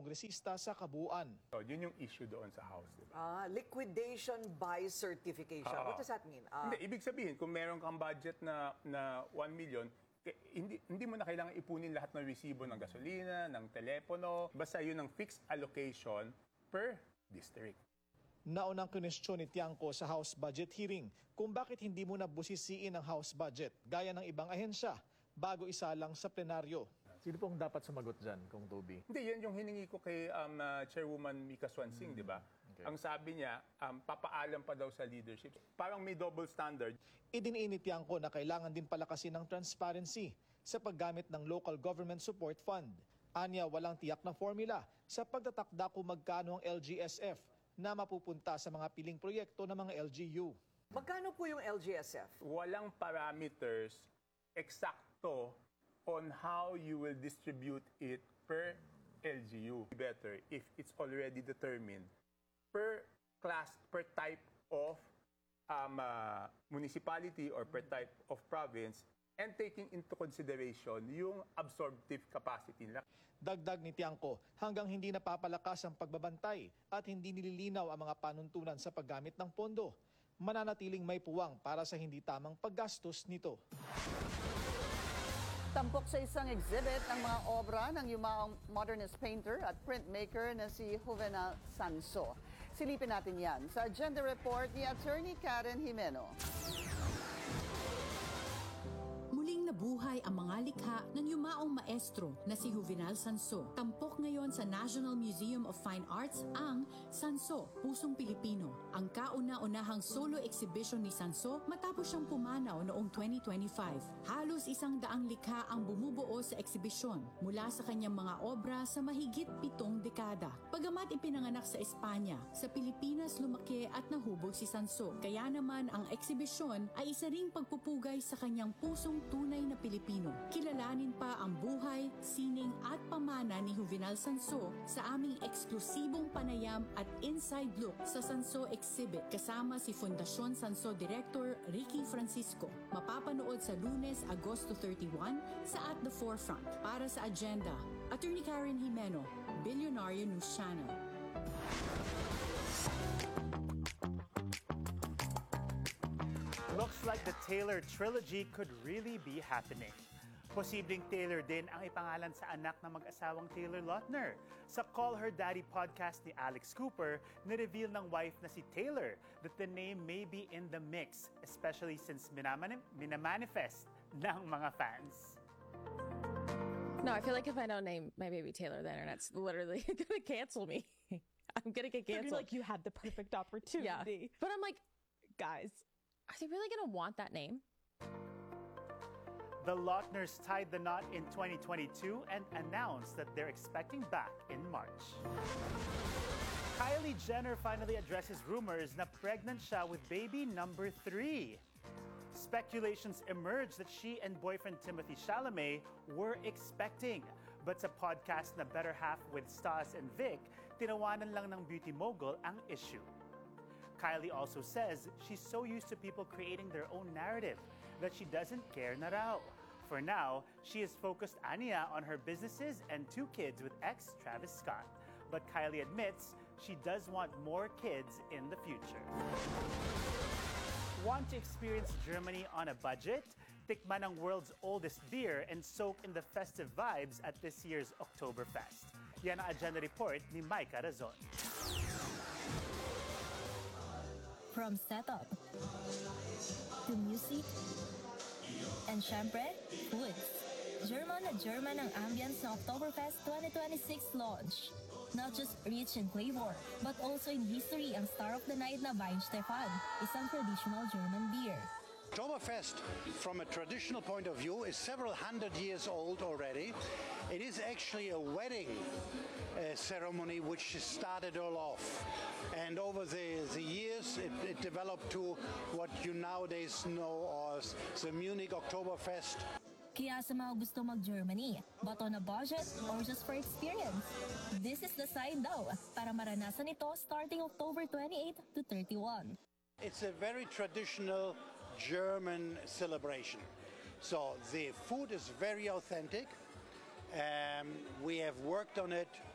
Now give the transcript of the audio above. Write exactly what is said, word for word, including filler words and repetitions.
kongresista sa kabuuan. So, yun yung issue doon sa House, di ba? Ah, liquidation by certification. Oo. What does that mean? Ah, Hindi, ibig sabihin, kung meron kang budget na, na one million, eh, hindi, hindi mo na kailangan ipunin lahat ng resibo ng gasolina, ng telepono. Basta yun ang fixed allocation per district. Naunang kinwestiyon ni Tiangco sa House Budget hearing kung bakit hindi mo na busisiin ang House Budget gaya ng ibang ahensya bago isalang sa plenaryo. Sino pong dapat sumagot dyan, Kung Toby? Hindi, yan yung hiningi ko kay um, uh, Chairwoman Mika Swansing, di ba? Okay. Ang sabi niya, um, papaalam pa daw sa leadership. Parang may double standard. Idiniin ni Tiangco na kailangan din palakasin ng transparency sa paggamit ng Local Government Support Fund. Anya, walang tiyak na formula sa pagtatakda kung magkano ang L G S F na mapupunta sa mga piling proyekto ng mga L G U. magkano po yung L G S F? Walang parameters eksakto on how you will distribute it per L G U. Better if it's already determined per class, per type of um, uh, municipality or per type of province, and taking into consideration yung absorptive capacity nila. Dagdag ni Tiangco, hanggang hindi napapalakas ang pagbabantay at hindi nililinaw ang mga panuntunan sa paggamit ng pondo, mananatiling may puwang para sa hindi tamang paggastos nito. Tampok sa isang exhibit ang mga obra ng yumaong modernist painter at printmaker na si Juvenal Sanso. Silipin natin yan sa agenda report ni Attorney Karen Jimeno. Muling nabuhay ang mga likha ng yumaong maestro na si Juvenal Sanso. Tampok ngayon sa National Museum of Fine Arts ang Sanso, Pusong Pilipino. Ang kauna-unahang solo exhibition ni Sanso matapos siyang pumanaw noong twenty twenty-five. Halos isang daang likha ang bumubuo sa eksibisyon mula sa kanyang mga obra sa mahigit pitong dekada. Pagamat ipinanganak sa Espanya, sa Pilipinas lumaki at nahubog si Sanso. Kaya naman ang eksibisyon ay isa ring pagpupugay sa kanyang pusong tunay na Pilipino. Kilalanin pa ang buhay, sining at pamana ni Juvenal Sanso sa aming eksklusibong panayam at inside look sa Sanso Exhibit kasama si Fundación Sanso Director Ricky Francisco. Mapapanood sa Lunes, Agosto thirty-one sa At the Forefront. Para sa agenda, Attorney Karen Jimeno, Billionaire News Channel. Looks like the Taylor trilogy could really be happening. Posibleng Taylor din ang ipangalan sa anak ng mag-asawang Taylor Lautner. Sa Call Her Daddy podcast ni Alex Cooper, nireveal ng wife na si Taylor that the name may be in the mix, especially since minaman- minamanifest ng mga fans. No, I feel like if I don't name my baby Taylor, the internet's literally gonna cancel me. I'm gonna get I canceled. feel like you had the perfect opportunity. Yeah. But I'm like, Guys, are they really gonna want that name? The Lautners tied the knot in twenty twenty-two and announced that they're expecting back in March. Kylie Jenner finally addresses rumors na pregnant siya with baby number three. Speculations emerged that she and boyfriend Timothy Chalamet were expecting. But sa podcast na Better Half with Stas and Vic, tinawanan lang ng beauty mogul ang issue. Kylie also says she's so used to people creating their own narrative that she doesn't care na raw. For now, she is focused aniya on her businesses and two kids with ex Travis Scott. But Kylie admits she does want more kids in the future. Want to experience Germany on a budget? Tikman ang world's oldest beer and soak in the festive vibes at this year's Oktoberfest. Yan ang agenda report ni Micah Razon. From setup to music and syempre, foods. German na German ang ambience ng Oktoberfest twenty twenty-six launch. Not just rich in flavor, but also in history ang star of the night na Weihenstephan, isang traditional German beer. Oktoberfest, from a traditional point of view, is several hundred years old already. It is actually a wedding uh, ceremony which started all off. And over the, the years, it, it developed to what you nowadays know as the Munich Oktoberfest. Kaya sa mga gusto mag-Germany, but on a budget or just for experience, this is the sign daw para maranasan ito starting October twenty-eighth to thirty-first. It's a very traditional German celebration. So the food is very authentic. Um, we have worked on it